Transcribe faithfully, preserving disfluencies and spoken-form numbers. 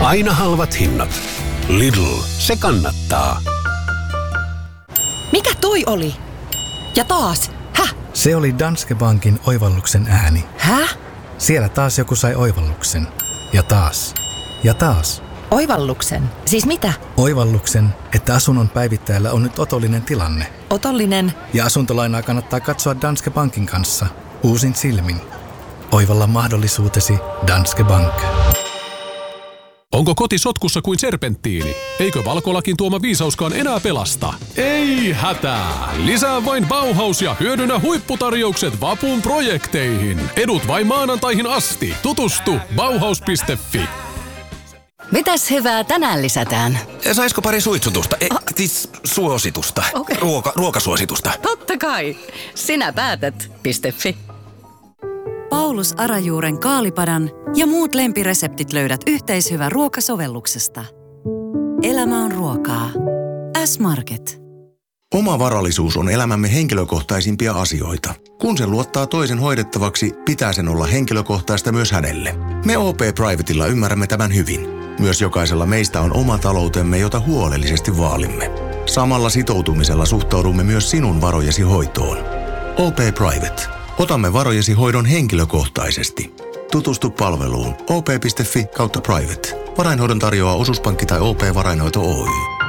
Aina halvat hinnat. Lidl, se kannattaa. Mikä toi oli? Ja taas. Häh? Se oli Danske Bankin oivalluksen ääni. Häh? Siellä taas joku sai oivalluksen. Ja taas. Ja taas. Oivalluksen? Siis mitä? Oivalluksen, että asunnon päivittäjällä on nyt otollinen tilanne. Otollinen? Ja asuntolainaa kannattaa katsoa Danske Bankin kanssa. Uusin silmin. Oivalla mahdollisuutesi Danske Bank. Onko koti sotkussa kuin serpenttiini? Eikö valkolakin tuoma viisauskaan enää pelasta? Ei hätää! Lisää vain Bauhaus ja hyödynnä huipputarjoukset vapun projekteihin. Edut vain maanantaihin asti. Tutustu bauhaus piste fi. Mitäs hyvää tänään lisätään? Saisiko pari suitsutusta? E, Ah. siis suositusta. Okei. Ruoka, ruokasuositusta. Totta kai. Sinä päätät. .fi. Paulus Arajuuren kaalipadan ja muut lempireseptit löydät yhteishyvä ruokasovelluksesta. Elämä on ruokaa. S-Market. Oma varallisuus on elämämme henkilökohtaisimpia asioita. Kun sen luottaa toisen hoidettavaksi, pitää sen olla henkilökohtaista myös hänelle. Me O P Privatella ymmärrämme tämän hyvin. Myös jokaisella meistä on oma taloutemme, jota huolellisesti vaalimme. Samalla sitoutumisella suhtaudumme myös sinun varojesi hoitoon. O P Private. Otamme varojesi hoidon henkilökohtaisesti. Tutustu palveluun o p piste fi kautta private. Varainhoidon tarjoaa Osuuspankki tai O P Varainhoito Oy.